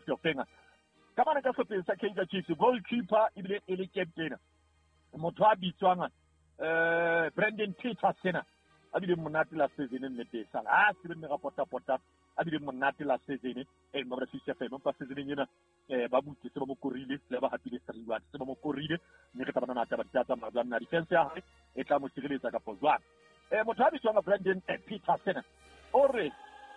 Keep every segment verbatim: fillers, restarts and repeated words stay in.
Mofokeng ka bana ka sehlopeng sa Kaizer Chiefs goalkeeper ibile e le captain motho a bitswang eh Brandon Peterson a bile monate la season mme tesa a se be mega pota pota a bile monate la season e mo re fisa fe mo pa season ena eh ba butse se ba mo korile le ba hapile seriwa se ba mo korile mme re tla bana nata ba tsa ma na defense ya hae e tla mo sireletsa ka pozwana eh motho a bitswang Brandon Peterson o re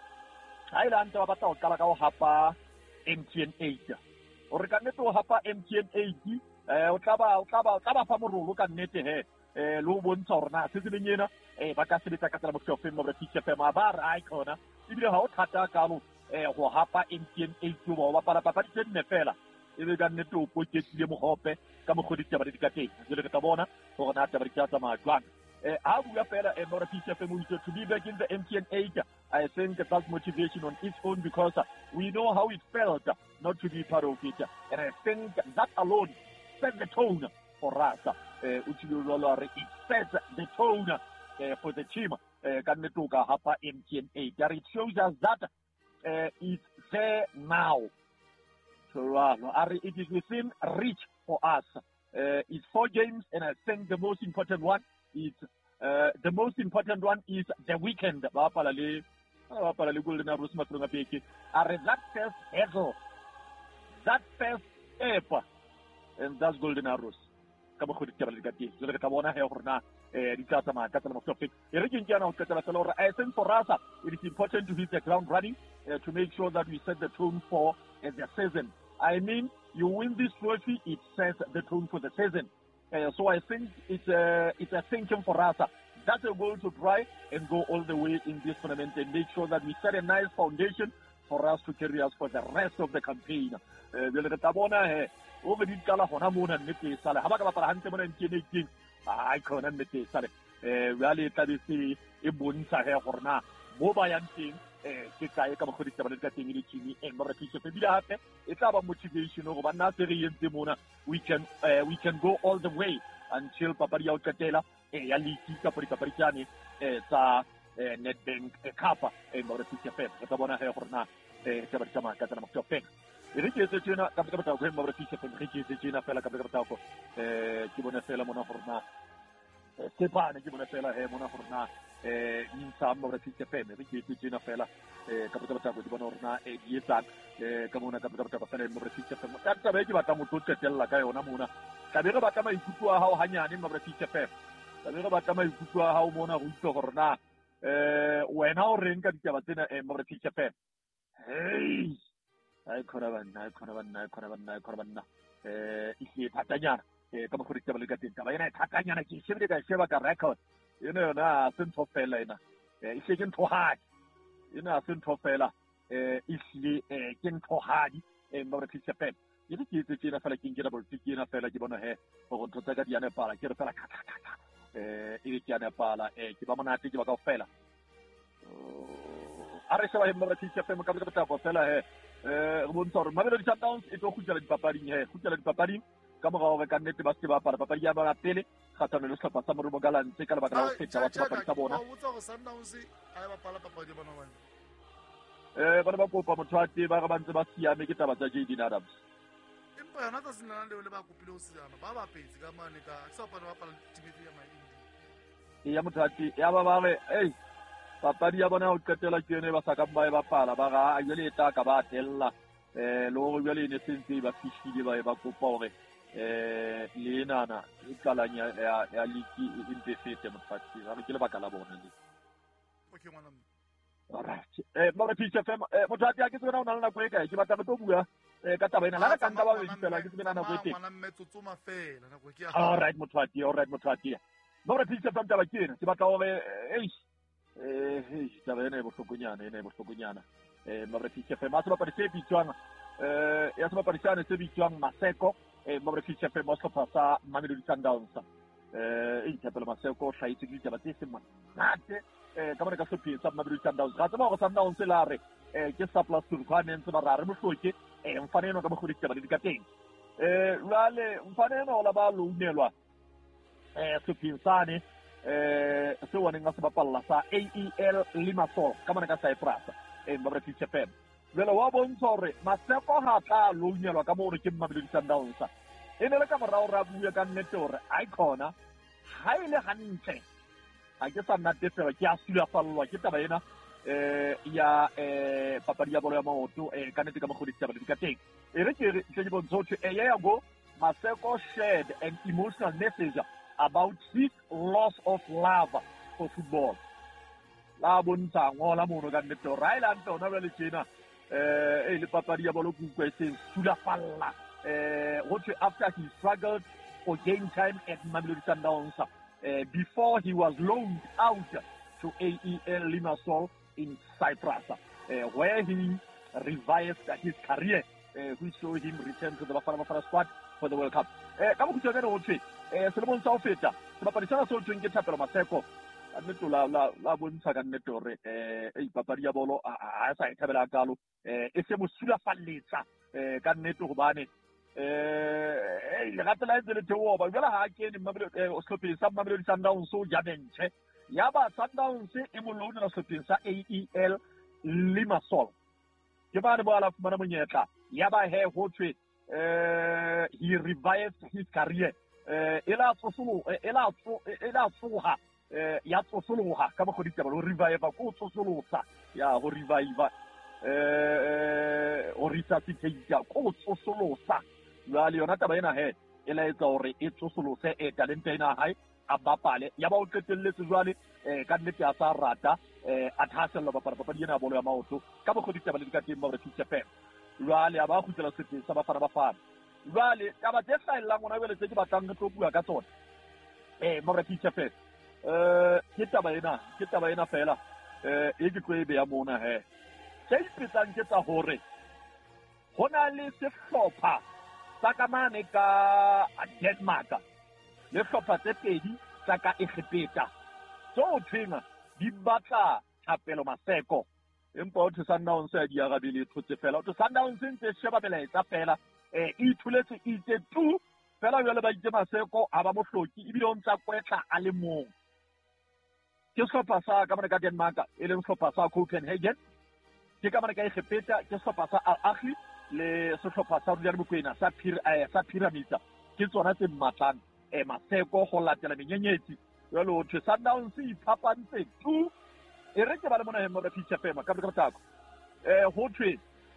ha ile anta ba batla o qala ka ho hapa M T N eight o re ka nnete o hapa M T N eight eh o tla ba o tla ba o tla ba fa morolo ka nnete he eh lo bontsha hore na se tseleng ena eh ba ka sebetsa ka tsela mo shopeng mo re fiche fe ma ba ra icona ibile ha o thata ka lo eh go hapa M T N eight go ba bapala papadi tse nne fela e be ka nnete o potetsile mogope ka mogoditse ba di ka teng jele ke tla bona gore na taba di ka tsa majwang eh ha bua fela e mo re fiche fe mo itse to be back in the M T N eight I think that's motivation on its own because we know how it felt not to be part of it and I think that alone set the tone for us eh it sets the tone uh, for the team ka nnete ka hapa M T N eight it shows us that uh, it's there now so uh, it is within reach for us uh, it's four games and I think the most important one is uh, the most important one is the weekend ba pala le ba pala le Golden Arrows matlonga peke are that first hurdle that first step and that's Golden Arrows ka mo khodi taba le ka teng jole ka bona he gore na eh di tla tsama ka tsela mo topic e re keng kana o tsetela tsela gore I think for us it is important to hit the ground running uh, to make sure that we set the tone for uh, the season I mean you win this trophy it sets the tone for the season uh, so I think it's a uh, it's a thinking for us that's a goal to try and go all the way in this tournament and make sure that we set a nice foundation for us to carry us for the rest of the campaign uh, jole ka bona he o be di kala hona mona nnete sale ha ba ka bapala hantle mona ntseneng ai khona nnete sale eh really tla di se e bontsha he gore na mo ba yang teng eh ke kae ka mogodi tsa ba le ka teng le team e mo re fitlhe pe bila hape e tla ba motivation go ba nna se re yentse mona we can uh, we can go all the way until papadi ya o qetela eh ya league ka pori papadi tsane eh tsa Nedbank Cup e mo re fitlhe pe ka bona he gore na eh tsa ba tsama ka tsana mo topic re ke se tsena ka ka batla go mo re fitlhe pe re ke se tsena fela ka ka batla go eh ke bona fela mona gore na se bana ke bona fela he mona gore na eh intsa mo re fitlhe pe re ke se tsena fela eh ka ka batla go di bona gore na e di etsa eh ka mona ka ka batla go fela mo re fitlhe pe mo ka taba e ke batla mo tlo tsetella ka yona mona ka be re batla maikutlo a hao hanyane mo re fitlhe pe ka be re batla maikutlo a hao mona go itse gore na eh wena o reng ka ditaba tsena e mo re fitlhe pe hey ai khona bana ai khona bana ai khona bana ai khona bana eh isi thatanyana eh ka mogodi taba le ka teng taba ena thatanyana ke shebile ka sheba ka record ena na sentho fela ena eh isi ke ntho hadi ena sentho fela eh isi eh ke ntho hadi e mo re fitlhe pe ye ke itse tsena fela ke ngena boltiki ena fela ke bona he go ntho tsa ka di yana pala ke re fela kha kha kha eh e ke yana pala eh ke ba monate ke ba ka fela a re sheba he mo re fitlhe pe mo ka ba ka fela he eh go bontsha gore Mamelodi Sundowns e tlo khutlela dipapading he khutlela dipapading ka mogao ka nnete ba se ba para papadi ya ba pele kgatlhanong le setlhopha sa Marumo Gallants ka lebaka la go fetsa batho papadi tsa bona o botsa go Sundowns a ba pala papadi bona bona eh ba ba kopa motho a te ba ga bantse ba siame ke taba tsa J D Adams empa yona tsa sena le le ba kopile o siama ba ba petse ka mane ka sa pa ba pala timidi ya maindi ya motho a te ya ba ba re ei papadi ya bona o qetela ke ene ba sa ka ba e bapala ba ga a ile eta ka ba tella eh lo go bjale ne sentse ba fishile ba e ba kopa hore eh le nana e kalanya ya ya liki e impefete motfati ga ke le bakala bona le okay mwana alright eh mo re fitlhe fema eh motho a ke tsena o na le nako e kae ke batla go bua eh ka taba ena la ka tanda ba be ditela ke tsena nako e teng mwana metsotso mafela nako ke ya alright motfati alright motfati mo re fitlhe fema taba ke ena ke batla hore eh eh taba ena e bohlokonyana ena e bohlokonyana eh mo re fitlhe fema se ba pa se bitswang eh ya se ba pa se se bitswang Maseko eh mo re fitlhe fema se fa sa Mamelodi Sundowns eh e tshepela Maseko sha itse ke taba tse se mona nate eh ka bona ka se sa Mamelodi Sundowns ga tsama go Sundowns la re eh ke sa plus requirements ba ra re mohloke eh mfaneno ka mogodi taba di ka teng eh lale mfaneno la ba lo unelwa eh se pinsane eh se wona nga se bapalla sa A E L Limassol ka mana ka Cyprus eh mo re fitlhe fema jwale wa bontsha hore Maseko ha tla lounelwa ka mo re ke Mamelodi Sundowns e ne le ka morao ra bua ka nnete hore a ikona ha ile hantle ha ke sa nnatefela ke a sulafallwa ke taba ena eh ya eh papadi ya bolo ya maoto eh ka nnete ka mogodi taba di ka teng e re ke ke bontsho tse e ya go Maseko shared an emotional message about his loss of love for football. La bontsha ngola mono ka nnete ra ile ntse ona le tjena eh e le papadi ya bolo ku kwetse sulafalla eh what after he struggled for game time at Mamelodi Sundowns uh, before he was loaned out to A E L Limassol in Cyprus uh, where he revived his career uh, which saw him return to the Bafana Bafana squad for the World Cup. Eh ka mo kutshwana ho thwe eh Solomon sa ho feta sebapadi sana so tsweng ke Thapelo Maseko a nnete la la la bontsha ka nnete hore eh e papadi ya bolo a sa ithabela kalo eh e se mo sulafalletsa eh ka nnete go bane eh le gatela le theo ba jela ha ke ni Mamelodi o Shlopeng sa Mamelodi Sundowns so jabentshe ya ba Sundowns e mo loan na Shlopeng sa A E L Limassol ke ba re bo ala fumana monyetla ya ba he ho thwe eh he revived his career eh ela tsosolo ela ela tsoha eh ya tsosoloha ka mo goditse ba lo revive ko tsosolosa ya ho revive eh o resuscitate ko tsosolosa la le yona taba ena he ela etsa hore e tsosolose e talente ena hae a bapale ya ba o qetelletse jwale eh ka nnete a sa rata eh a thasella ba papadi ena bolo ya maoto ka mo goditse ba le ka teng ba re fitse fe jwale a ba khutela seteng sa Bafana Bafana jwale taba tse hlaelang ona jwale tse ke batlang re tlo bua ka tsona eh mo re fitse fe eh ke taba ena ke taba ena fela eh e ke tlo e be ya mona he ke ipetsang ke tsa hore hona le sehlopha sa kamane ka Denmark le hlopha tse pedi tsa ka Egepeta so thwena di batla Thapelo Maseko empa o Sundowns ya di arabile thotse fela o Sundowns ntse sheba bela etsa fela eh e thuletse itse tu fela jwale ba itse Maseko a ba mohloki ibile o ntsa kwetla a le mong ke hlopha sa kamane ka Denmark e leng hlopha sa Copenhagen ke kamane ka Egepeta ke hlopha sa Al Ahly le sehlopha sa Real Mokwena sa Pir eh sa Pyramids ke tsona tse mmatlang eh Maseko go latela menyenyetsi jwale o Sundowns e phapantse tu e re ke ba le mona he mo re pitcha fema ka ka tsako eh ho thwe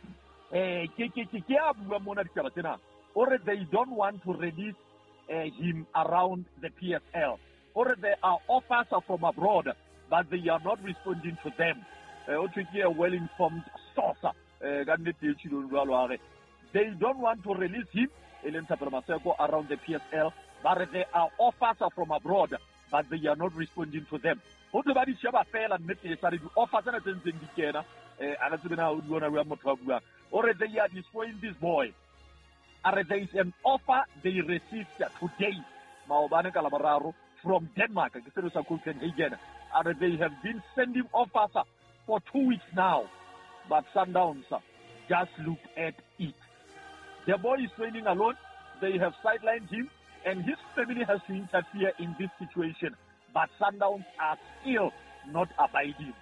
eh ke ke ke ke a bua mona ditaba tsena or they don't want to release uh, him around the P S L or there are offers from abroad but they are not responding to them eh o thwe ke a well informed source eh ka nnete tshilo jwalo are they don't want to release him eleng Thapelo Maseko around the P S L but there are offers from abroad but they are not responding to them ho tlo ba di sheba fela nnete sa di offers tsena tse ntseng di kena eh a re tsena o diona wa motho wa bua or they are destroying this boy are there is an offer they received today maobane ka la boraro from Denmark ke se sa Copenhagen are they have been sending offers for two weeks now but Sundowns just look at it. The boy is training alone. They have sidelined him, and his family has to interfere in this situation. But Sundowns are still not abiding.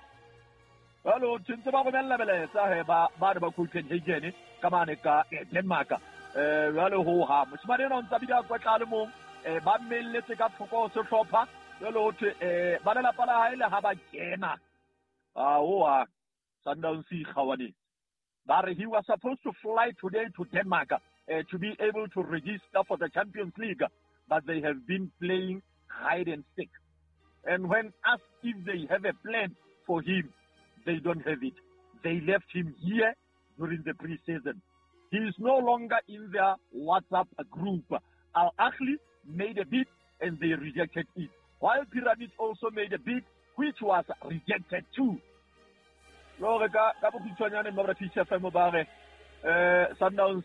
Hello, tshentse ba go bella beletsa he ba ba ba Copenhagen ka mane ka Denmark. Eh jalo ho ha moshimane no ntsa bida kwa tla le mong eh ba melletse ka thoko se hlopha jalo ho eh ba la pala ha ile ha ba kena. Ah o a Sundowns Khawani. But he was supposed to fly today to Denmark uh, to be able to register for the Champions League, but they have been playing hide and seek. And when asked if they have a plan for him, they don't have it. They left him here during the pre-season. He is no longer in their WhatsApp group. Al Ahly made a bid and they rejected it, while Pyramids also made a bid which was rejected too. Lo re ka ka bokitshwanyane mo re fitse fa mo ba re eh Sundowns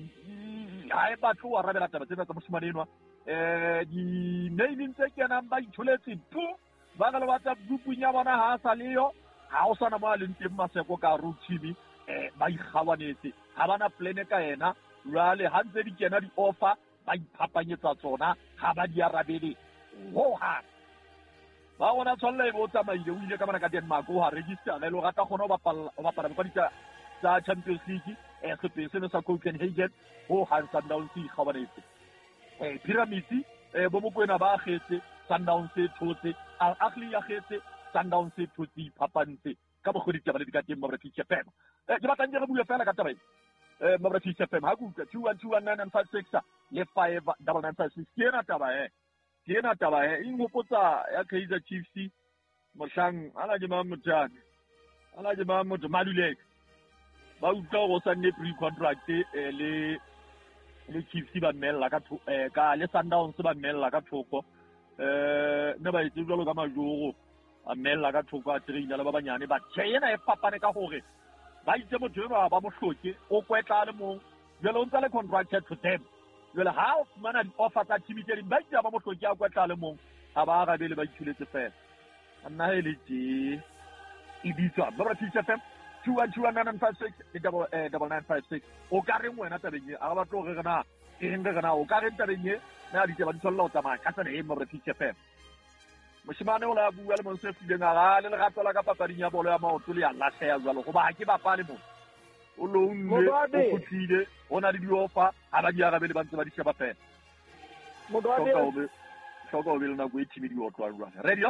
ha e batho wa rabela taba tsena tsa moshimane enwa eh di name tse ke nang ba itholetse pu ba ga le WhatsApp group nya bona ha sa leyo ha o sana mo le nteng Maseko ka ru team eh ba ikgawanetse ha bana plan ka ena jwale ha ntse di kena di offer ba iphapanyetsa tsona ha ba di arabele ho ha ba bona tsolle bo tsamaile o ile ka bana ka Denmark o ha register le lo gata gona ba ba para ba ditsa tsa Champions League e sepe se sa Copenhagen ho Han Sundowns ikgabanetse eh Pyramids eh bo mokwena ba agetse Sundowns e thotse Al Ahly ya getse Sundowns e thotse phapantse ka bogodi taba le dikateng mo British F M eh ke batlang re bua fela ka taba e eh mo British F M ha go two one two one nine nine five six le five double nine five six ke na taba e ke na taba e ingopotsa ya Kaizer Chiefs moshang ala je mamutjana ala je mamutjana Maluleke ba utlwa go sa ne pre-contract le le Chiefs ba mmella ka ka le Sundowns ba mmella ka thoko eh ne ba itse jalo ka majoro a mmella ka thoko a trainer le ba banyane ba tshena e papane ka hore ba itse motho ba ba mo hloke o kwetla le mo jalo ntse le contract to them jalo ha o mana di offer tsa team tse ba itse ba mo hloke a kwetla le mo ha ba ga bele ba itshuletse fela nna hele tse e bitsa ba ba T F M two one two one nine nine five six double eh double nine five six o ka re ngwena tabeng a ga ba tlo re gana e reng gana o ka re tabeng e na di tse ba di tsolla o tsamaya ka tsene e mo re T F M moshimane o la bua le mo se file nga le le gatela ka papading ya bolo ya maoto le ya latlhea jwalo go ba ke ba pale mo o lo nne o khutlile ona le diofa ha ba di arabe le ba ntse ba di sheba fela mo do ade shoko o bile na go itimi di otwa rwa radio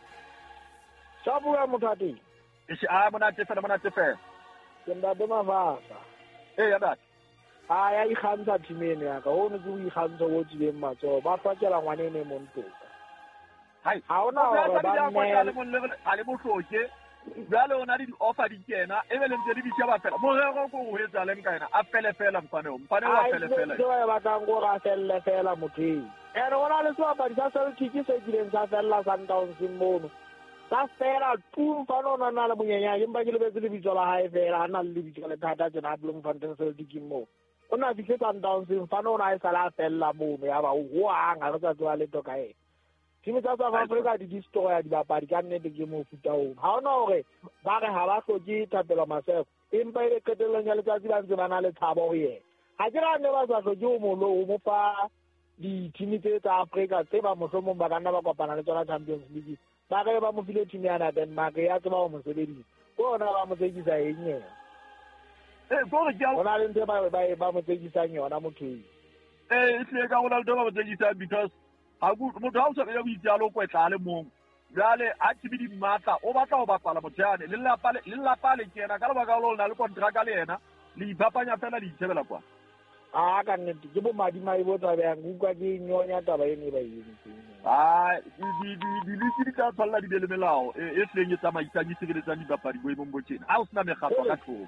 sabu ya motati isi a mona te fela mona te fela ke nda be mavasa eh ya dati a ya ikhantsha timene ya ka o ne go ikhantsha go tsile matso ba fakela ngwane ne mo ntoka hai ha ona hore ba nne le mo le ale mo hloke jale ona di offer di kena e be le ntse di di sheba fela mo rego go go etsa le nka ena a fele fela mpane o mpane wa fele fela ai ba tang go ga fele fela motho ere ona le swa ba di sa Celtic se dileng sa fela Sundowns mono sa fela tu mfano na na le monyanya empa ke le betse le bitso la hae fela ana le bitso le thata tsena Bloemfontein Celtic mo ona di se Sundowns mfano ona e sala fela mono ya ba o hang a re tsa tswa le toka e Timi tsa South Africa di destroy di bapadi ka nnete ke mo futa o ha ona hore ba re ha ba hloke Thapelo Maseko empa ile ketelong ya letsatsi ba ntse bana le thabo ho yena ha ke ra ne ba sa hloke o mo lo o mo fa di timi tsa Africa tse ba mohlomong ba kana ba kopana le tsona Champions League ba re ba mo file timi ya na Denmark ya tseba o mo sebedisa o ona ba mo tsekisa eng yena eh go re ja ona le ntse ba ba ba mo tsekisa yona motho eh isle ka ona le ba mo tsekisa because ha go mo dau sa ya boitjalo kwetla le mong jale a tshibidi mmatla o batla go bapala motjane le la pale le la pale kena ka le ba ka lo na le contract ka le yena le ipapanya fela le itshebela kwa a ka nnete ke bo madi mai bo tsa bang uka ke nyonya taba e ne ba yeng ah di di di di di ka tsalla di bele melao e tleng e tsamaisa di sekeletsang di bapadi bo emong botjena ha o sna megapo ka thoko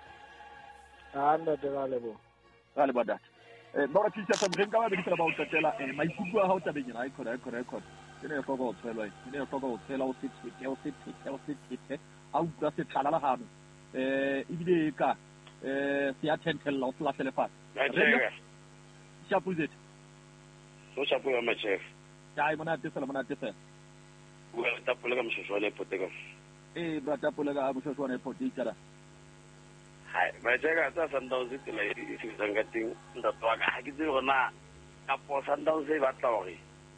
a nda tela le bo ga le badata eh ba re tshisa tsa mrenka ba be ditla ba o tsetela eh maikutlo a ha o tabeng ra ikhola ikhola ikhola ene e foka o tshela ene e foka o tshela o setse o setse o setse a utlwa se tlala la hano eh ibile ka eh se a tentella o tla sele fat Machef. Chapuzet. So chapu ya Machef. Dai mona tsela mona tsela. Wa tapole ka mshoswane poteka. Eh ba tapole ka mshoswane poteka. Hai, ba jega tsa Sundowns tsela e e tsanga ting nda twa ka ha ke tsile gona ka po Sundowns e batla hore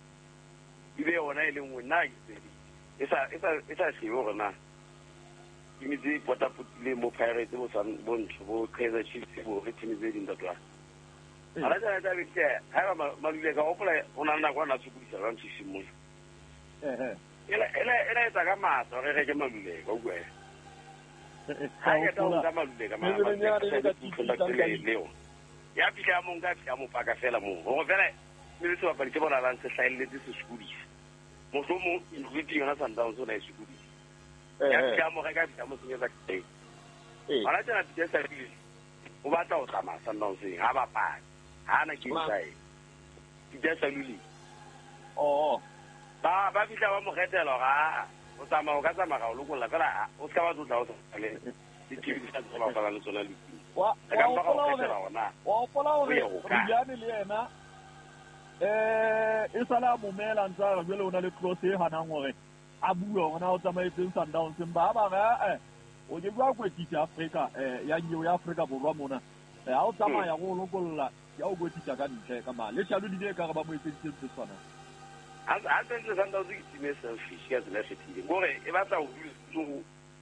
ibe ona ile ngwe na ke tsedi. Esa esa esa se yo gona. Imitsi pota putile mo Pirates bo san bontsho bo Kaizer Chiefs bo re timi tse dinda twa. Ala ja ja bitse ha ba Maluleke o pola ona na kwa na tsukudisa ba ntshisi mo. Eh eh. Ela ela ela tsa ka matso re re ke Maluleke o gwe. Ha ke ta o ka Maluleke ma ma leo. Ya pila mo nga pila mo paka fela mo. Go fela le tso ba le bona la ntse hlaile tse sekudisa. Mo so mo including yona Sundowns ona e sekudisa. Ya pila mo ga ka pila mo senyetsa ke. Eh. Ala ja na tse sa pile. O batla o tsama Sundowns ha ba pa. Hana ke sai ke ja saluli oh ba ba fitla ba mo kgetelo ga o tsama o ka tsama ga o lokolla fela o ska ba tla o sa le di tshedi sa tsaba fela le tsona le wa ka ba go kgetela ona wa pola o re yani le yena eh e sala mo mela ntsa ga le ona le close e hana ngore a bua ona o tsamaetse Sundowns ba ba ga eh o je gwa kwetisa Africa eh ya nyo ya Africa borwa mona eh ha o tsamaya go lokolla ya o botisa ka ntle ka male tshalo di le ka ga ba mo etseng tse tsona a a tse Sundowns ke time selfish ya tsela fetile gore e batla o go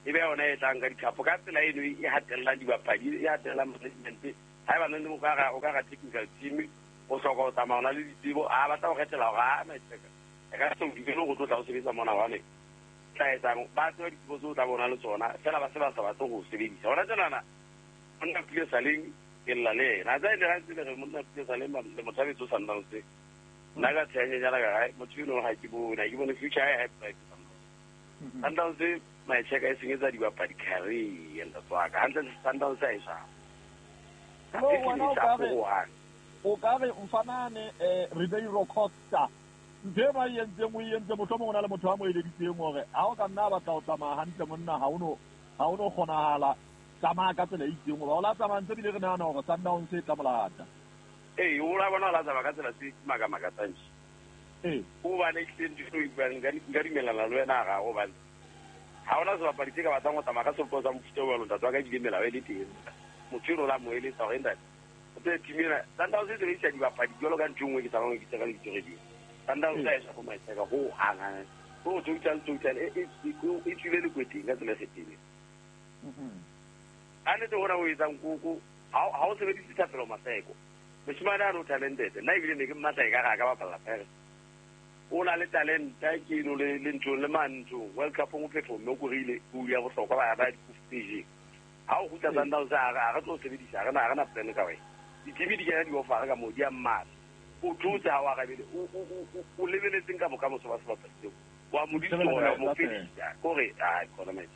e be yona e tlang ka dikhapo ka tsela eno e hatelela dibapadi e hatelela management ha ba nne mo ka ga o ka ga technical team o soka o tsamaya le ditsebo a batla go kgethela go ga Maecheka e ka se o di go tla o sebetsa mona wa ne tla etsang ba tse di tsebo tsa bona le tsona fela ba se ba sa batla go sebedisa ona tsena ona pile saleng ke la le na tsa ile ga se le mo nna pile saleng le motshabetso sa nna se nna ka tsenya jana ga motho yo ha ke bona ke bona future ha e Sundowns Maecheka e senyetsa dibapadi career and tswa ka hantle Sundowns a isa no wana o ka re o ka re mfanane eh Ribeiro Costa ntse ba yentse mo yentse motho mo na le motho a mo eleditseng gore a o ka nna ba tla o tsamaya hantle monna ha uno ha uno kgonahala tsamaya ka tsela e itseng ba o la tsamaya ntse bile re nana gore Sundowns e tla molata eh o la bona la tsamaya ka tsela se maga maga tsanji eh o ba ne ke ntse go ibang ga di melana le wena ga go ba ha ona se bapadi ka batla go tsamaya ka sepo sa mofuta wa lona tswa ka di melao e le teng motho la mo ele sa go enda tse timina Sundowns se re itse di bapadi jolo ka ntungwe ke tsang ke tsaka le ditiredi Sundowns sa isa go Maecheka go hanga go total total e e e tsile le kweteng ka tsela setile mhm ane te hona o etsang kuku ha ha o se be ditsa pelo Maseko moshimane a no talented na ibile ne ke Maseka ga ka bapala fela o na le talent ta ke no le le ntlo le mantsho World Cup mo perform mo go rile o ya go hloka ba ba di stage ha o gutla Sundowns a ga ga tlo sebedisa ga na ga na plan ka wena di T V di kena di offer ka modi a mmal o thusa wa ga bele o o lebeletseng ka boka moso ba se bapetse wa modi so ya mo fedisa gore a kona metse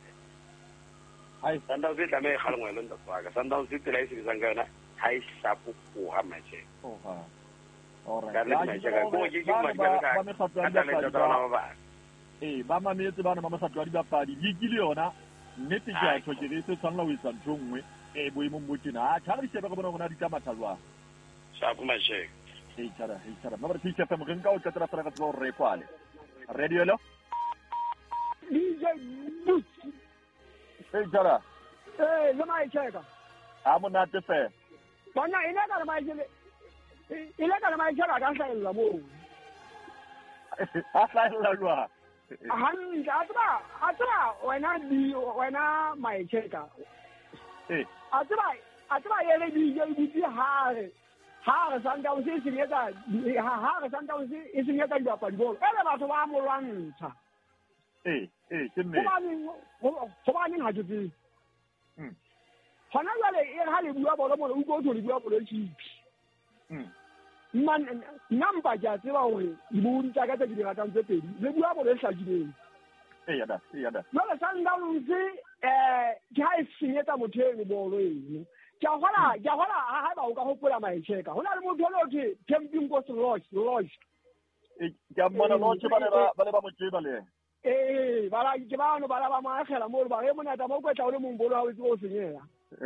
ai Sundowns e tame ga lengwe le ntse tsaka Sundowns e tla ise tsanga yona ha e shapo go ha Maecheka o ha ora ka le Maecheka go ke ke ma di ka ka ka ba eh ba mametse bana ba mosatlo wa dibapadi di ke le yona nnete ke a tlhokere se tshwanela o etsa ntho nngwe e boemo mo tsena a tshaba di shebe go bona gona di ka mathalwa shapo Maecheka e tsara e tsara ba re tshitse fa mo ke nka o tlatela fela ka tlo re kwale radio lo e tsara eh le Maecheka a mo nate fe bona ina ka Maecheka ile ka Maecheka ka hlaela mo a hlaela lwa hantle a tsaba a tsaba wena di wena Maecheka eh a tsaba a tsaba yele di di di ha ha re Sundowns se senyetsa ha ha re Sundowns e senyetsa dibapadi bolo ele batho ba mo lwantsha eh eh ke mme ba ni go ba ni ha tse mm hona jale e ha le bua bolo mo o go tlo le bua bolo chipi mm man namba ja tseba hore di bunta ka tse di ratang tse pedi le bua bolo e hlajileng eh ya da eh ya da no le Sundowns eh ke ha e senyetsa motheo bolo e ja hola ja hola ha ba o ka hopola Maecheka hona le motho le othe camping go lodge lodge e ja mona lodge ba le ba ba le ba mo tseba le eh ba la ke ba no ba la ba ma khela mo ba re mona ta mo kwetla o le mongolo ha o tse o senyela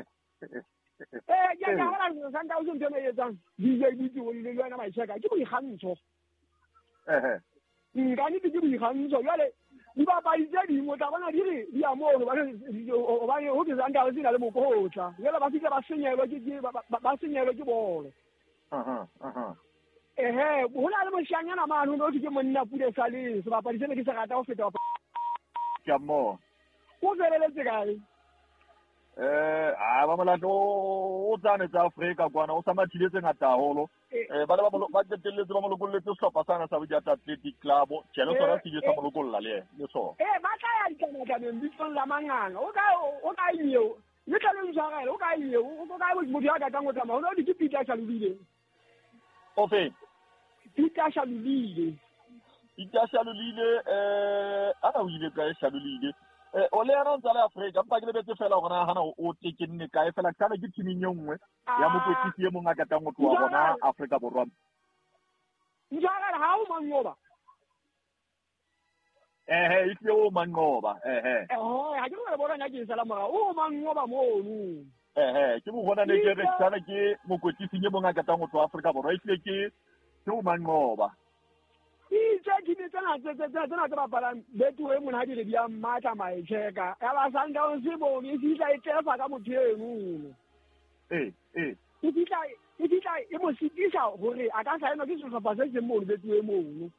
eh ja ja hola Sundowns ntse me yetsang di je di tso le lwana Maecheka ke bo ikgantsho eh eh ngani di ke bo ikgantsho jale di ba ba itse di mo tla bona di re di a mo ba o ba ho ke Sundowns ina le mo kotla jale ba fitse ba senyelwa ke ba senyelwa ke bolo aha aha eh hona le moshanyana mano no ke monna pule sale se ba pa di sene ke se rata go feta ka mo o veleletse kae eh a ba mola o tsane tsa Afrika kwana o sama thiletse ngata holo eh ba le ba ba tsetelletse ba mo lokolletse sehlopha sana sa Bojata Athletic Club tshelo sona se je sa mo lokolla le le so eh ba tla ya dikana ka ne mbitsong la manganga o ka o ka inyeo le tla le ntshwarela o ka inyeo o ka bo motho ya ka tang go tsamaya o no di Peter Shalulile o fe Peter Shalulile Peter Shalulile eh ana o ile ka Shalulile eh o le ana ntse le Afrika mpa ke le betse fela gona hana o tekenne kae fela kana ke timi nyongwe ya mo kwetisi e mong a ka tang go tloa bona Afrika borwa njala ha o mangoba eh eh itse o mangoba eh eh eh ho ha ke re bona nya ke sala mora o mangoba mo no eh eh ke mo bona ne ke re tsana ke mo kwetisi e mong a ka tang go tloa Afrika borwa itse ke ke o mangoba itse ke di tsana tse tse tse tse ba bala betu e mona di le dia mata Maecheka ya ba Sundowns bo ni sitla e tsefa ka motheo no eh eh e sitla e sitla e mo sitisa hore a ka sa eno ke sehlopha se se mo betu e mo no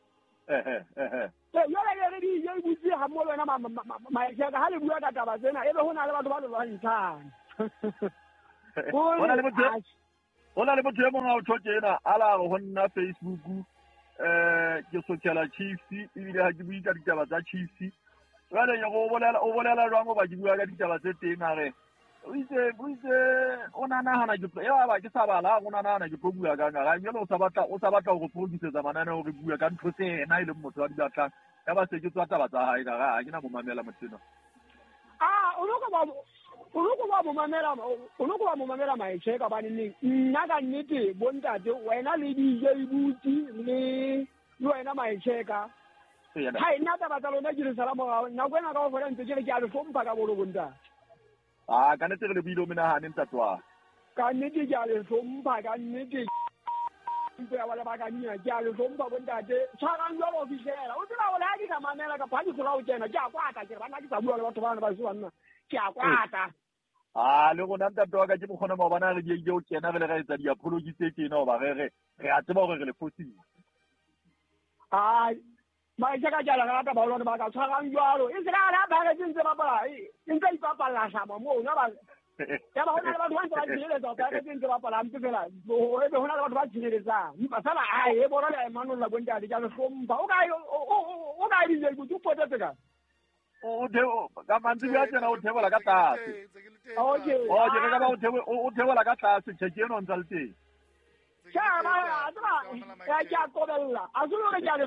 ehe ehe ke yole le di ye butsi ha mo lona ma ma ya ga le bua ka taba tsena ebe hona le batho ba lo lwantshana hona le motho hona le motho e mong a o tshotjena ala go nna Facebook eh ke social chiefs ibile ha ke bua ka ditaba tsa chiefs jwale ya go bolela o bolela jwang go ba ke bua ka ditaba tse teng a re o itse o itse o nanagana ke ya ba ke sa bala o nanagana ke bua ka nga ga nyelo o sa batla o sa batla go produce manane o re bua ka ntho tse ena ile motho wa dibatlang ya ba se ke tswa taba tsa hae ga ga ke na mo mamela motseno ah o lo go ba o lo go ba mo mamela o lo go ba mo mamela mai cheka ba neng nna ka nnete bontate wena le di je ibuti le le wena mai cheka hai nna taba tsa lona ke re sala mo ga nna kwena ka go fela ntse ke re ke a le hlompha ka bolo bontate ah ka nete re le buile o menahane ntatwa ka nnete ke a le hlompha ka nnete mpe ya bala ba ka nya ke a le hlompha bontate tshwarang jalo o fihlela o tsela o la di ka mamela ka phadi tsola o tsena ke a kwata ke bana ke sa bua le batho bana ba se nna ke a kwata ah le go nna ntatwa ka ke mo khona mo bana re di je o tsena re le ga etsa di apology tse tsena o ba re re re a tseba gore re le fosile ah ma ke ka jala ga ta ba lona ba ka tshwarang jalo e sera la ba re ntse ba ba e ntse e pa la sama mo na ba ya ba hona le batho ba ntse ba tsile tsa ba re ntse ba pala mphe fela o e be hona le batho ba tsile tsa mpa sala a e bona le mano la bonta di jalo somba o ka o ka di le go tupota tsaka o de ka mantsi ya tsena o thebola ka tlase okay o je ka ba o thebo o thebola ka tlase tsheke eno ntsa le teng ja ba ya ja ko bella a zulo re ja le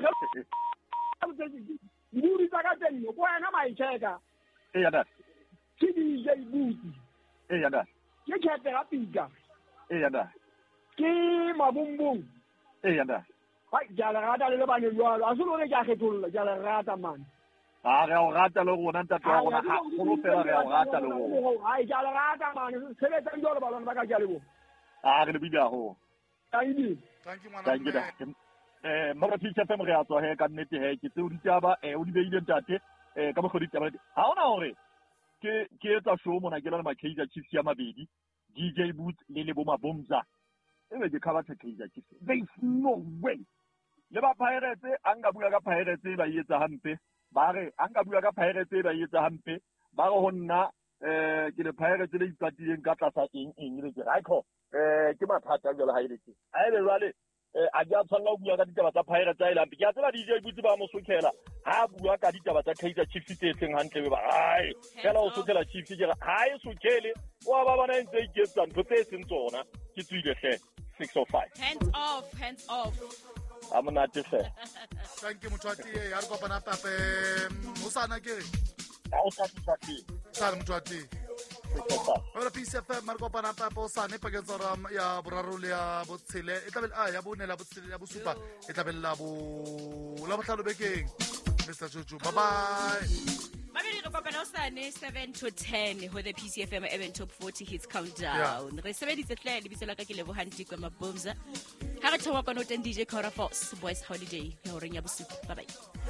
Buri tsa teng go wena mai cheka e ya da ke di je buti e ya da ke khete ga pika e ya da ke mabumbung e ya da ba ja la rata le ba le lwa a zulo re ja khetholla ja la rata man a re o rata le go nna tatwa go na ga go fela re o rata le go ai ja la rata man se le tang jolo ba lona ba ka ja le go a re le bida ho thank you thank you thank you da eh mara tshitse fe mo re a tswa he ka nnete he ke tse o ditaba eh o di beile ntate eh ka mo go ditaba ha ona hore ke ke tsa show mona ke la ma Kaizer Chiefs ya mabedi D J Boot le le bo mabomza e be ke cover Kaizer Chiefs there is no way le ba Pirates anga bua ka Pirates ba yetsa hampe ba re anga bua ka Pirates ba yetsa hampe ba go nna eh ke le Pirates le ipatileng ka tlasa eng eng le ke raiko eh ke mathata jalo ha ile ke a ile jwale a ja tsalla o bua ka ditaba tsa Pirates a ile ampe ke a tsela D J Boot ba mo sokela ha bua ka ditaba tsa Kaizer Chiefs tse tseng hantle ba hai fela o sokela Chiefs ke ha e sokele wa ba bana ntse e ketsa ntho tse seng tsona ke tswile hle six oh five hands off hands off amona tse thank you motwati ya re kopana pape mo sana ke a o sa tsaki sa motwati Ora P C F M Marco Panapa Posane Pagazora ya Brarule ya Botsile etabel a ya bonela Botsile ya Bosupa etabel la bo la botlalo bekeng Mister Jojo bye bye Mabedi re kopana osane seven to ten ho the P C F M Event Top forty Hits Countdown re sebeditse tle le bitse la ka ke lebo hanti kwa mabomza ha re thowa kono ten D J Cora Force Boys Holiday ya ho reng ya Bosupa bye bye